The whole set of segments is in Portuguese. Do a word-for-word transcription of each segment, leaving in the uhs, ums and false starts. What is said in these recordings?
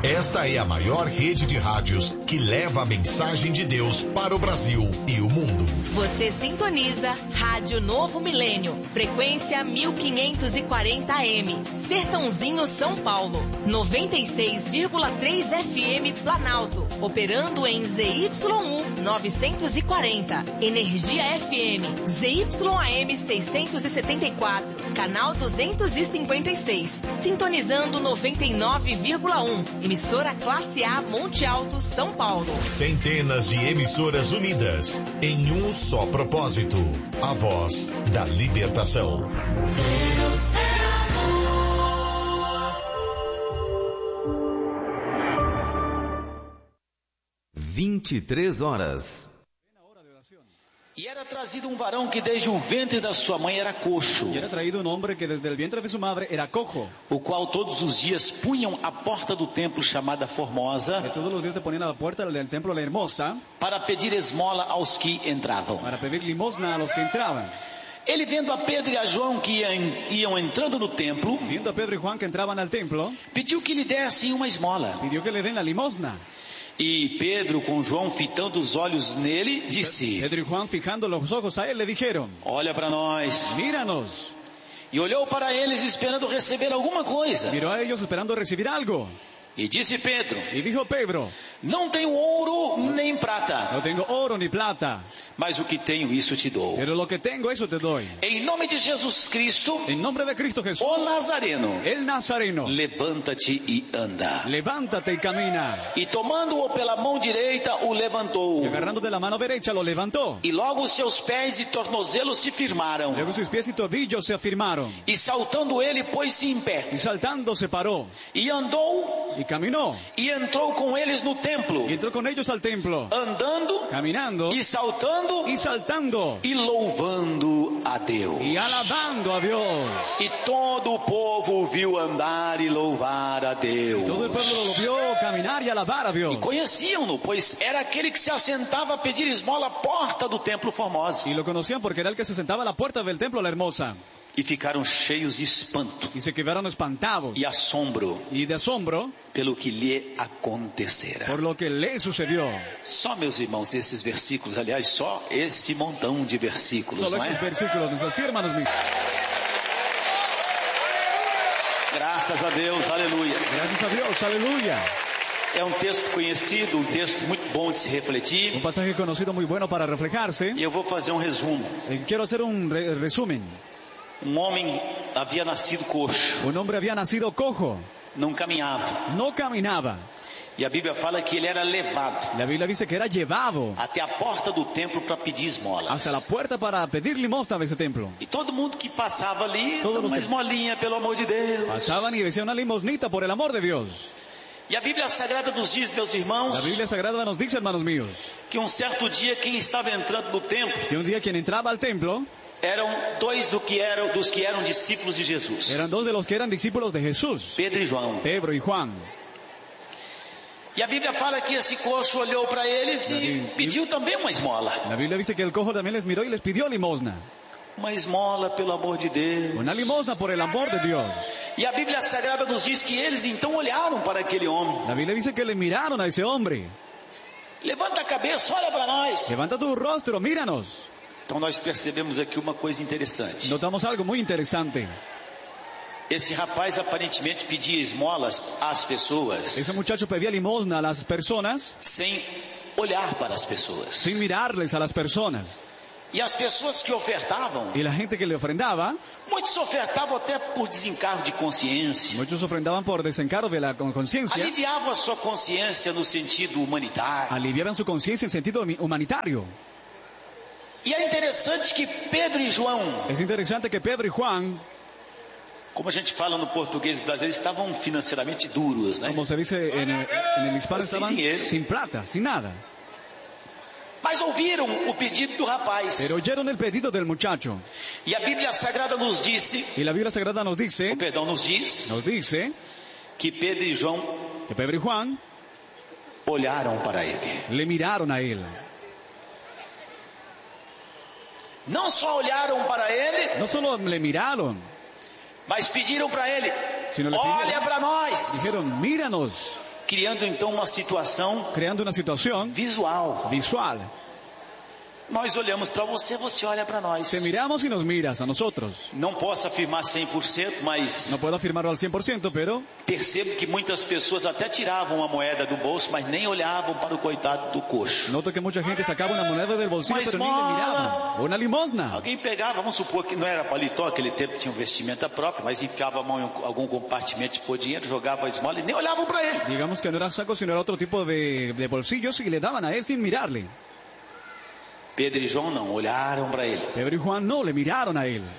Esta é a maior rede de rádios que leva a mensagem de Deus para o Brasil e o mundo. Você sintoniza Rádio Novo Milênio, frequência mil quinhentos e quarenta A M, Sertãozinho, São Paulo, noventa e seis vírgula três F M Planalto, operando em Z Y U novecentos e quarenta, Energia F M, Z Y A M seiscentos e setenta e quatro, canal duzentos e cinquenta e seis, sintonizando noventa e nove vírgula um, emissora Classe A Monte Alto, São Paulo. Centenas de emissoras unidas em um só propósito, a voz da libertação. Deus é amor. vinte e três horas. E era trazido um varão que desde o ventre da sua mãe era coxo. Y era traído un hombre que desde el vientre de su madre era cojo. O qual todos os dias punham à porta do templo chamada Formosa. Que todos los días te ponían a la puerta del templo La Hermosa. Para pedir esmola aos que entravam. Para pedir limosna a los que entraban. Ele vendo a Pedro e a João que iam, iam entrando no templo. Viendo a Pedro y Juan que entraban al templo. Pediu que lhe dessem uma esmola. Pidió que le den la limosna. E Pedro, com João fitando os olhos nele, disse: Pedro y Juan, fijando los ojos a él, le dijeron: olha para nós. Míranos. E olhou para eles esperando receber alguma coisa. Miró a ellos esperando recibir algo. E disse Pedro: y dijo Pedro: não tenho ouro nem prata. No tengo oro ni plata. Mas o que tenho, isso te dou. Pero lo que tengo, eso te doy. Em nome de Jesus Cristo, en nombre de Cristo Jesús, o Nazareno, el Nazareno, levanta-te e anda. Levántate y camina. E tomando-o pela mão direita, o levantou. Y agarrando de la mano derecha, lo levantó. E logo os seus pés e tornozelos se firmaram. Luego sus pies y tobillos se afirmaron. E saltando ele, pôs-se em pé. Y saltando se paró. E andou. Y caminó. E entrou com eles no templo. Y entró con ellos al templo. Andando. Caminando. E saltando. Y saltando. E louvando a Deus. Y alabando a Dios. E todo o povo o viu andar e louvar a Deus. Y todo el pueblo lo vio caminar y alabar a Dios. E conheciam-no, pois era aquele que se assentava a pedir esmola à porta do templo Formosa. Y lo conocían porque era el que se sentaba a la puerta del templo La Hermosa. E ficaram cheios de espanto. Y se quedaron espantados. E assombro. Y de asombro. Pelo que lhe acontecera. Por lo que le sucedió. Só, meus irmãos, esses versículos, aliás, só esse montão de versículos, Solo não é? esos versículos, así, hermanos míos. Graças a Deus, aleluia. Gracias a Dios, aleluya. É um texto conhecido, um texto muito bom de se refletir. Un pasaje conocido muy bueno para reflejarse. E eu vou fazer um resumo. Quiero hacer un re resumen. Um homem havia nascido coxo. Un hombre había nacido cojo. Não caminhava. No caminaba. E a Bíblia fala que ele era levado. La Biblia dice que era llevado até a porta do templo para pedir esmolas. Hasta la puerta para pedir limosna de ese templo. E todo mundo que passava ali, Todos uma que... esmolinha, pelo amor de Deus. Pasaban y decían una limosnita por el amor de Dios. E a Bíblia Sagrada nos diz, meus irmãos, la Biblia Sagrada nos dice, hermanos míos, que um certo dia quem estava entrando no templo, que un día quien entraba al templo, eram dois do que eram, dos que eram discípulos de Jesus. Eran dos de los que eran discípulos de Jesús. Pedro e João. Pedro y Juan. E a Bíblia fala que esse coxo olhou para eles e Bíblia, pediu também uma esmola. La Biblia dice que el cojo también les miró y les pidió limosna. Uma esmola, pelo amor de Deus. Una limosna por el amor de Dios. E a Bíblia Sagrada nos diz que eles então olharam para aquele homem. La Biblia dice que le miraron a ese hombre. Levanta a cabeça, olha para nós. Levanta tu rostro, míranos. Então nós percebemos aqui uma coisa interessante. Notamos algo muy interesante. Esse rapaz aparentemente pedia esmolas às pessoas. Ese muchacho pedía limosna a las personas. Sem olhar para as pessoas. Sin mirarles a las personas. E as pessoas que ofertavam. Y la gente que le ofrendaba. Muitos ofertavam até por desencargo de consciência. Muchos ofrendaban por desencargo de la conciencia. Aliviavam a sua consciência no sentido humanitário. Aliviaban su conciencia en sentido humanitario. E é interessante que Pedro e João. Es interesante que Pedro y Juan. Como a gente fala no português brasileiro, estavam financeiramente duros, né? Como se dice en el, en el hispano, estaban sin plata, sin nada. Mas ouviram o pedido do rapaz. Pero oyeron el pedido del muchacho. E a Bíblia Sagrada nos disse. Y la Biblia Sagrada nos dice. Oh, perdão, nos diz. Nos dice. Que Pedro e João. Que Pedro y Juan. Olharam para ele. Le miraron a él. Não só olharam para ele. No solo le miraron. Mas pediram para ele. Sino le olha para nós. Dijeron, míranos. Criando então uma situação creando una situación visual. visual. Nós olhamos para você, você olha para nós. Te miramos y nos miras a nosotros. Não posso afirmar cem por cento, mas No puedo afirmarlo al cien por ciento, pero percebo que muitas pessoas até tiravam a moeda do bolso, mas nem olhavam para o coitado do coxo. noto que mucha gente sacaba una moneda del bolsillo, Uma pero ni le esmola. miraba. Una limosna. Alguém pegava, vamos supor que não era paletó, aquele tempo tinha um vestimenta própria, mas enfiava a mão em algum compartimento de pôr dinheiro, jogava a esmola e nem olhavam para ele. Digamos que no era saco, sino era otro tipo de, de bolsillos y le daban a él sin mirarle. Pedro e João não, olharam para ele. Pedro y Juan no, le miraron a él.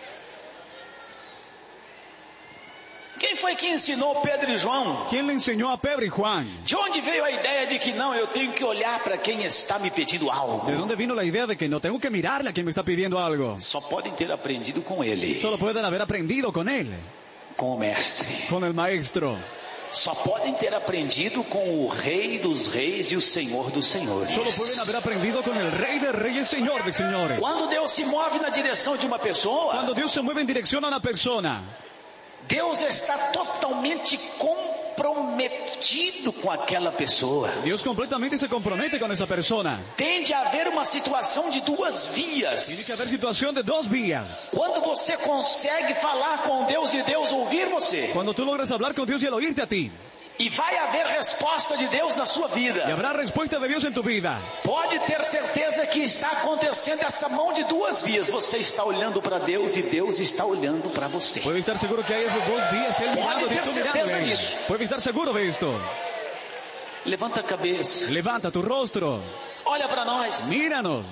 Quem foi que ensinou Pedro e João? ¿Quién le enseñó a Pedro y Juan? De onde veio a ideia de que não, eu tenho que olhar para quem está me pedindo algo? ¿De dónde vino la idea de que no tengo que mirarle a quien me está pidiendo algo? Só podem ter aprendido com ele, Solo pueden haber aprendido con él, com o mestre. con el maestro. Só podem ter aprendido com o Rei dos Reis e o Senhor dos Senhores. Solo pueden haber aprendido con el Rey de Reyes, Señor de Señores. Quando Deus se move na direção de uma pessoa, Cuando Dios se mueve en dirección a una persona, Deus está totalmente comprometido com aquela pessoa. Dios completamente se compromete con esa persona. Tem de haver uma situação de duas vias. Tiene que haber situación de dos vías. Quando você consegue falar com Deus e Deus ouvir você, Cuando tú logras hablar con Dios y él oírte a ti, e vai haver resposta de Deus na sua y vida, habrá respuesta de Dios en tu vida, pode ter certeza que está acontecendo essa mão de duas vias. Você está olhando para Deus e Deus está olhando para você. puede estar seguro que hay esos dos vías, él mirando y ter tú certeza mirando a él. disso. Puede estar seguro de esto. Levanta a cabeça, Levanta tu rostro, olha para nós. míranos.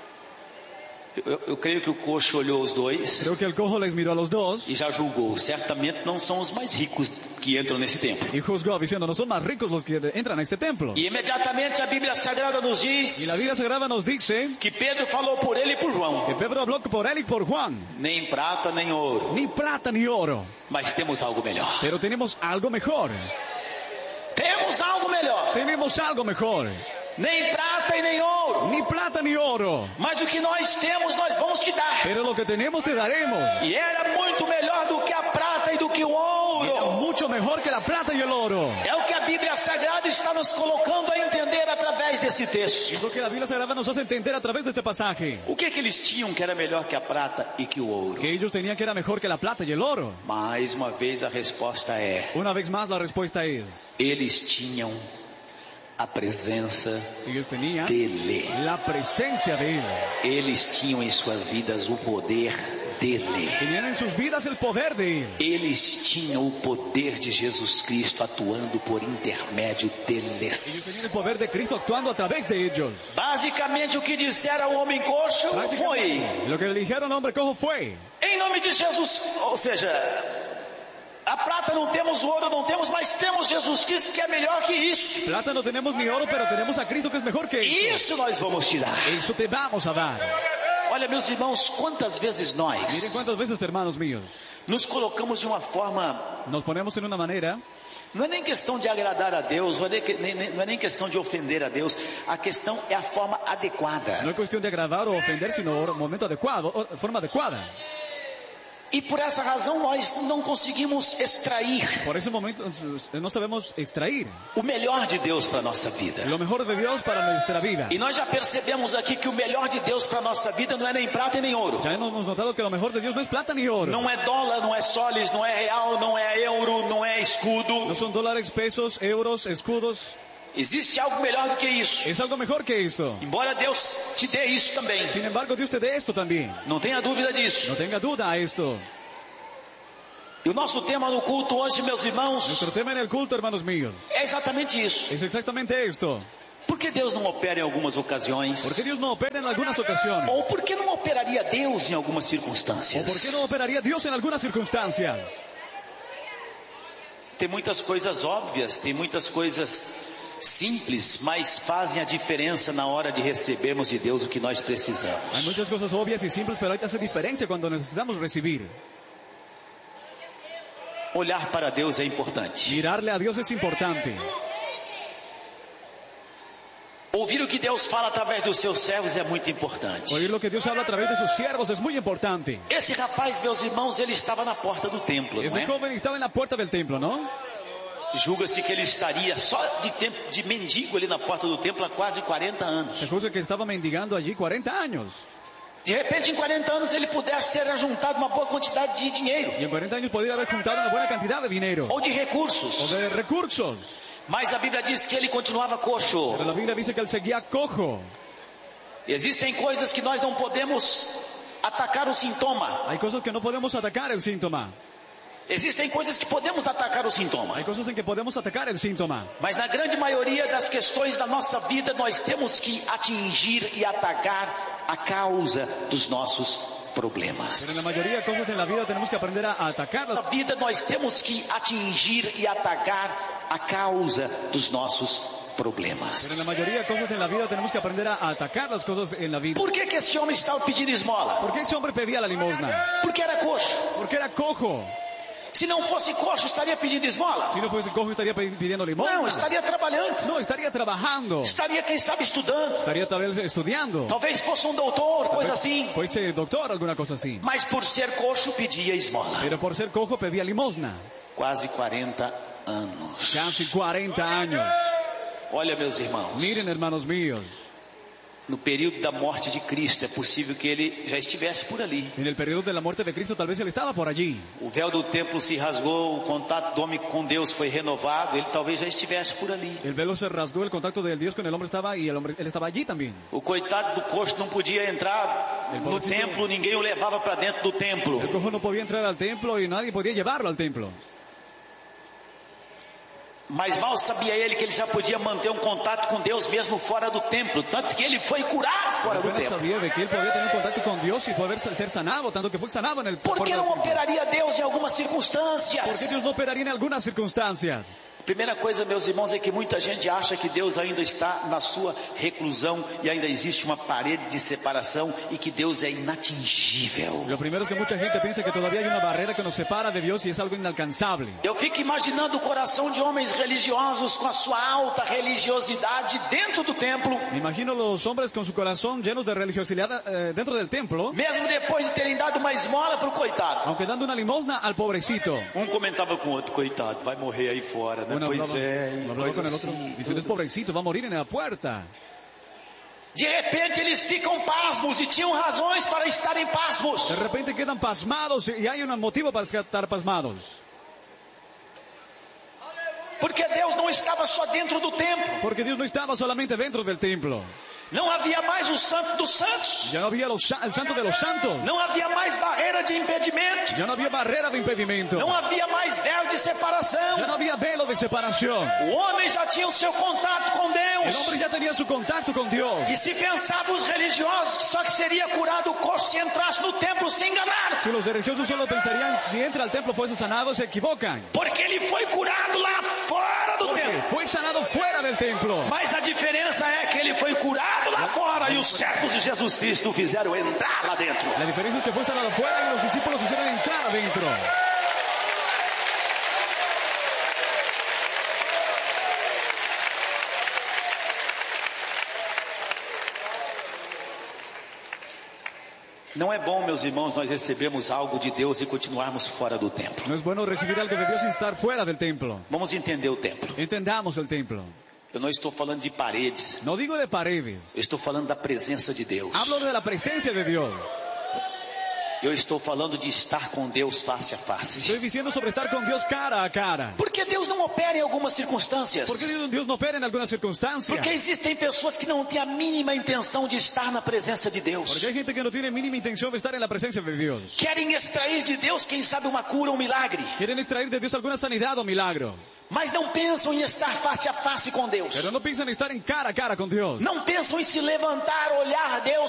Eu, eu creio que o coxo olhou os dois Creo que el cojo les miró a los dos e já julgou. Certamente não são os mais ricos que entram nesse templo. y juzgó diciendo, no son más ricos los que entran a este templo. E imediatamente a Bíblia Sagrada nos Y diz la Biblia Sagrada nos dice que Pedro falou por ele e por João: que Pedro habló por él y por Juan. nem prata nem ouro, Ni plata ni oro, mas temos algo melhor. pero tenemos algo mejor. Temos algo melhor. Tenemos algo mejor. Nem prata e nem ouro, Ni plata ni oro, mas o que nós temos nós vamos te dar. pero lo que tenemos te daremos. E era muito melhor do que a prata e do que o Era ouro. mucho mejor que la plata y el oro. É o que a Bíblia Sagrada está nos colocando a entender através desse texto. Es lo que la Biblia Sagrada nos hace entender a través de este pasaje. O que que eles tinham que era melhor que a prata e que o ouro? Que ellos tenían que era mejor que la plata y el oro. Mais uma vez a resposta é: Una vez más la respuesta es, eles tinham a presença ellos tenían dele. la presencia de Él. Eles tinham em suas vidas o poder dele. Tenían en sus vidas el poder de Él. Eles tinham o poder de Jesus Cristo atuando por intermédio Ellos tenían el deles. poder de Cristo actuando a través de ellos. Basicamente o que disseram ao homem coxo foi: Lo que le dijeron al hombre cojo fue, em nome de Jesus, ou seja, a prata não temos, o ouro não temos, mas temos Jesus Cristo que é melhor que isso. plata no tenemos ni oro, pero tenemos a Cristo que es mejor que eso. Isso nós vamos te dar. Eso te vamos a dar. Olha, meus irmãos, quantas vezes Miren nós cuántas veces, hermanos míos, nos colocamos de uma forma, nos ponemos en una manera, não é nem questão de agradar a Deus, não é nem, nem- nem- não é nem questão de ofender a Deus, a questão é a forma adequada. no es cuestión de agradar o ofender, sino o momento adecuado, o forma adecuada. E por essa razão nós não conseguimos extrair Por ese momento no sabemos extrair o melhor de Deus para a nossa vida. lo mejor de Dios para nuestra vida. E nós já percebemos aqui que o melhor de Deus para a nossa vida não é nem prata e nem ouro. Ya hemos notado que lo mejor de Dios no es plata ni oro. Não é dólar, não é soles, não é real, não é euro, não é escudo. No son dólares, pesos, euros, escudos. Existe algo melhor do que isso. Es algo mejor que esto. Embora Deus te dê isso também. Sin embargo, Dios te dé esto también. Não tenha dúvida disso. No tenga duda a esto. E o nosso tema no culto hoje, meus irmãos, Nuestro tema en el culto, hermanos míos, é exatamente isso. es exactamente esto. Por que Deus não opera em algumas ocasiões? ¿Por qué Dios no opera en algunas ocasiones? Ou por que não operaria Deus em algumas ¿O por qué circunstâncias? no operaría Dios en algunas circunstancias? Tem muitas coisas óbvias, tem muitas coisas simples, mas fazem a diferença na hora de recebermos de Deus o que nós Hay precisamos. muchas cosas obvias y simples, pero hay que hacer diferencia cuando necesitamos recibir. Olhar para Deus é importante. Mirarle a Dios es importante. Ouvir o que Deus fala através dos seus servos é muito importante. Oír lo que Dios habla a través de sus siervos es muy importante. Esse rapaz, meus irmãos, ele estava na porta do templo, não Ese é? joven estaba en la puerta del templo, ¿no? Julga-se que ele estaria só de tempo de mendigo ali na porta do templo há quase quarenta anos. Se acusa que estaba mendigando allí cuarenta años. De repente, em quarenta anos, ele pudesse ter ajuntado uma boa quantidade de dinheiro. Y en cuarenta años podría haber juntado una buena cantidad de dinero. Ou de O recursos. de recursos. Mas a Bíblia diz que ele continuava coxo. Pero la Biblia dice que él seguía cojo. Existem coisas que nós não podemos atacar o sintoma. Hay cosas que no podemos atacar el síntoma. Existem coisas que podemos atacar o sintoma. Hay cosas en que podemos atacar el síntoma. Mas na grande maioria das questões da nossa vida, nós temos que atingir e atacar a causa dos nossos problemas. Pero en la mayoría de cosas en la vida tenemos que aprender a atacarlas. Na vida, nós temos que atingir e atacar a causa dos nossos problemas. Pero en la mayoría de cosas en la vida tenemos que aprender a atacar las cosas en la vida. Por que que esse homem estava pedindo esmola? ¿Por qué ese hombre pedía la limosna? Porque era coxo. Porque era cojo. Se não fosse coxo, estaria pedindo esmola? Si no fuese cojo estaría pidiendo limosna. Não, estaria trabalhando. No, estaría trabajando. Estaria, quem sabe, estudando. Estaría tal vez estudiando. Talvez fosse um doutor, coisa assim. Fuese doctor, alguna cosa así. Mas por ser coxo, pedia esmola. Pero por ser cojo pedía limosna. Quase quarenta anos. Casi cuarenta años. Olha, meus irmãos. Miren, hermanos míos. No período da morte de Cristo, é possível que ele já estivesse por ali. En el periodo de la muerte de Cristo tal vez él estaba por allí. O véu do templo se rasgou, o contato do homem com Deus foi renovado, ele talvez já estivesse por ali. El velo se rasgó, el contacto del Dios con el hombre estaba y el hombre, él estaba allí también. O coitado do coxo não podia entrar no templo, ninguém o levava para dentro do templo. El cojo no podía entrar al templo y nadie podía llevarlo al templo. Mas mal sabia ele que ele já podia manter um contato com Deus mesmo fora do templo, tanto que ele foi curado fora do Apenas templo. sabía de que él podía tener contacto con Dios y poder ser sanado, tanto que fue sanado en el Por que fuera del não templo. operaria Deus em algumas circunstâncias? ¿Por qué Dios no operaría en algunas circunstancias? Primeira coisa, meus irmãos, é que muita gente acha que Deus ainda está na sua reclusão e ainda existe uma parede de separação e que Deus é inatingível. Lo primero es que mucha gente piensa que todavía hay una barrera que nos separa de Dios y es algo inalcanzable. Eu fico imaginando o coração de homens religiosos com a sua alta religiosidade dentro do templo, Me imagino los hombres con su corazón llenos de religiosidad eh, dentro del templo, mesmo depois de terem dado uma esmola para o coitado. aunque dando una limosna al pobrecito. Um comentava com o outro, coitado, vai morrer aí fora, né? Uno Pois hablaba, é, lo hablaba coisa con el otro, assim. diciendo, es pobrecito, va a morir en la puerta. De repente eles ficam pasmos e tinham razões para estarem pasmos. De repente quedan pasmados y hay un motivo para estar pasmados. Porque Deus não estava só dentro do templo. Porque Dios no estaba solamente dentro del templo. Não havia mais o santo dos santos. Ya no había los, el santo de los santos. Não havia mais barreira de impedimento. Ya no había barrera de impedimento. Não havia mais véu de separação. Ya no había velo de separación. O homem já tinha o seu contato com El Deus. hombre ya tenía su contacto con Dios. E se pensavam os religiosos que só que seria curado o coxo se entrasse no templo, se enganaram. Si los religiosos solo pensarían si entra al templo fuese sanado, se equivocan. Porque ele foi curado lá fora do Porque templo. fue sanado fuera del templo. Mas a diferença é que ele foi curado lá fora e os servos de Jesus Cristo o fizeram entrar lá dentro. La diferencia es que fue sanado fuera y los discípulos hicieron entrar adentro. Não é bom, meus irmãos, nós recebemos algo de Deus e continuarmos fora do templo. No es bueno recibir algo de Dios sin estar fuera del templo. Vamos entender o templo. Entendamos el templo. Eu não estou falando de paredes. No digo de paredes. Eu estou falando da presença de Deus. Hablo de la presencia de Dios. Eu estou falando de estar com Deus face a Estoy face. diciendo sobre estar con Dios cara a cara. Por que Deus não opera em algumas circunstâncias? ¿Por qué Dios no opera en algunas circunstancias? Porque existem pessoas que não têm a mínima intenção de estar na presença de Deus. Porque hay gente que no tiene mínima intención de estar en la presencia de Dios. Querem extrair de Deus, quem sabe, uma cura, um milagre. Quieren extraer de Dios alguna sanidad o milagro. Mas não pensam em estar face a face com Deus. Pero no piensan estar en cara a cara con Dios. Não pensam em se levantar, olhar a Deus